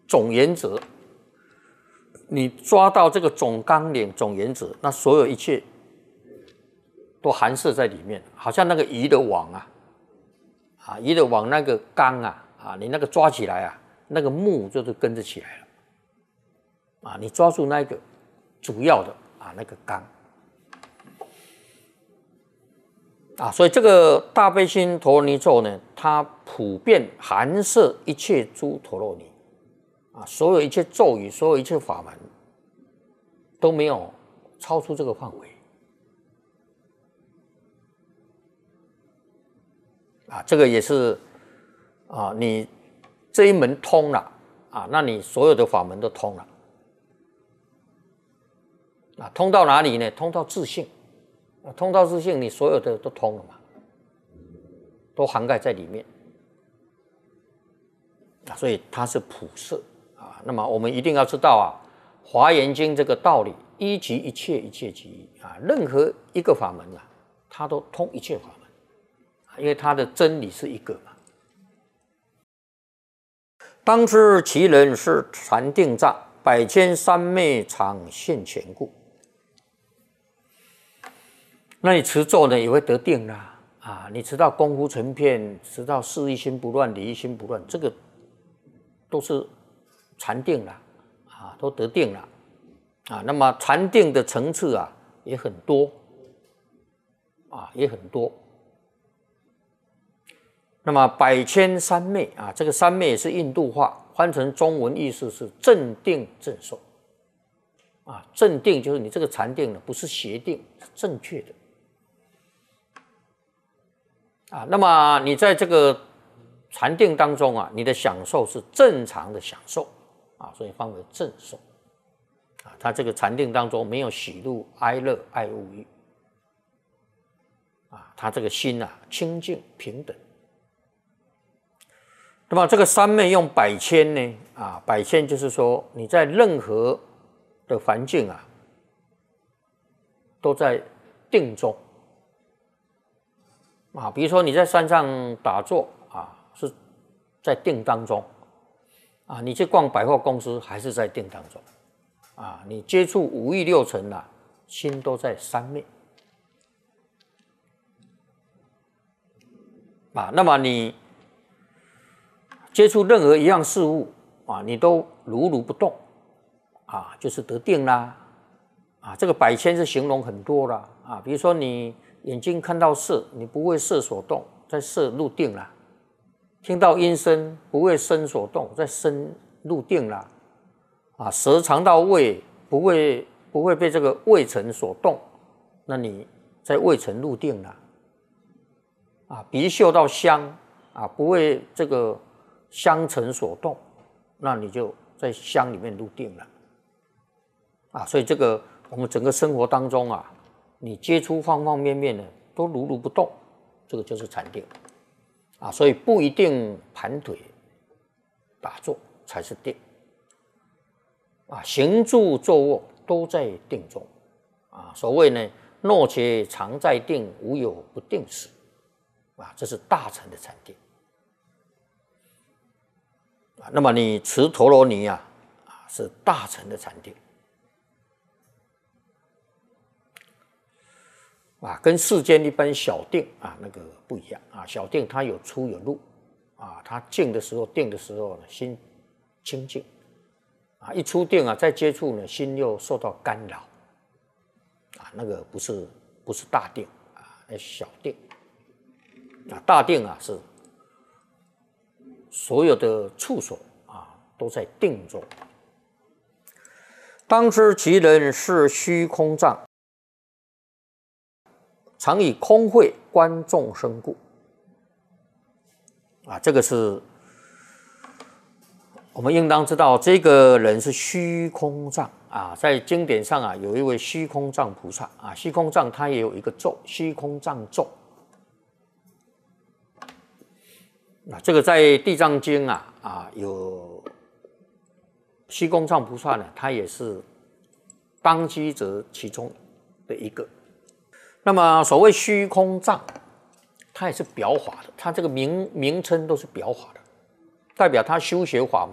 总原则，你抓到这个总纲领、总原则，那所有一切都含摄在里面，好像那个鱼的网啊，鱼的网那个纲你那个抓起来那个目就是跟着起来了你抓住那个主要的那个纲所以这个大悲心陀罗尼咒呢，它普遍含摄一切诸陀罗尼所有一切咒语，所有一切法门都没有超出这个范围这个也是你这一门通了那你所有的法门都通了通到哪里呢？通到自性通到自性，你所有的都通了嘛，都涵盖在里面所以它是普摄那么我们一定要知道华严经这个道理，一即一切，一切即一任何一个法门它都通一切法门因为它的真理是一个嘛。当知其人是禅定障，百千三昧常现前故。那你持咒呢，也会得定啦你持到功夫成片，持到事一心不乱，理一心不乱，这个都是禅定啦都得定了那么禅定的层次也很多也很多。那么百千三昧这个三昧也是印度话，翻成中文意思是正定正受正定就是你这个禅定呢，不是邪定，是正确的那么你在这个禅定当中你的享受是正常的享受所以分为正受它这个禅定当中没有喜怒哀乐爱恶欲它这个心清净平等。那么这个三昧用百千呢百千就是说你在任何的环境都在定中比如说你在山上打坐是在定当中你去逛百货公司还是在定当中你接触五欲六尘心都在三昧那么你接触任何一样事物你都如如不动就是得定啦这个百千是形容很多啦比如说你眼睛看到色，你不为色所动，在色入定啦；听到音声，不为声所动，在声入定啦；舌尝到味，不会被这个味尘所动，那你在味尘入定啦；鼻嗅到香不为这个香尘所动，那你就在香里面入定了所以这个我们整个生活当中你接触方方面面的都如如不动，这个就是禅定所以不一定盘腿打坐才是定行住坐卧都在定中所谓呢，若且常在定，无有不定时这是大乘的禅定那么你持陀罗尼是大乘的禅定跟世间一般小定那个不一样小定它有出有入它静的时候定的时候呢，心清净一出定再接触呢，心又受到干扰那个不是大定那小定大定是所有的处所都在定中。当知其人是虚空藏，常以空慧观众生故这个是我们应当知道，这个人是虚空藏在经典上有一位虚空藏菩萨虚空藏他也有一个咒，虚空藏咒这个在地藏经有虚空藏菩萨呢，他也是当机者其中的一个。那么所谓虚空藏，它也是表法的，它这个名称都是表法的，代表他修学法